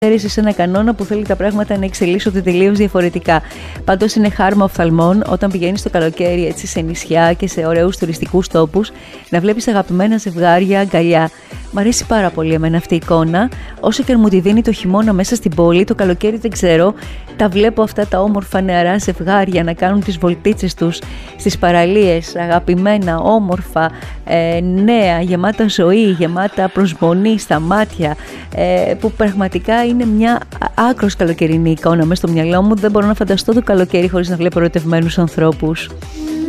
σε ένα κανόνα που θέλει τα πράγματα να εξελίσσονται τελείως διαφορετικά. Πάντως είναι χάρμα οφθαλμών όταν πηγαίνεις το καλοκαίρι έτσι σε νησιά και σε ωραίους τουριστικούς τόπους να βλέπεις αγαπημένα ζευγάρια αγκαλιά. Μ' αρέσει πάρα πολύ εμένα αυτή η εικόνα. Όσο και αν μου τη δίνει το χειμώνα μέσα στην πόλη, το καλοκαίρι δεν ξέρω. Τα βλέπω αυτά τα όμορφα νεαρά ζευγάρια να κάνουν τις βολτίτσες τους στις παραλίες, αγαπημένα, όμορφα, νέα, γεμάτα ζωή, γεμάτα προσμονή στα μάτια, που πραγματικά είναι μια άκρως καλοκαιρινή εικόνα μέσα στο μυαλό μου. Δεν μπορώ να φανταστώ το καλοκαίρι χωρίς να βλέπω ερωτευμένους ανθρώπους.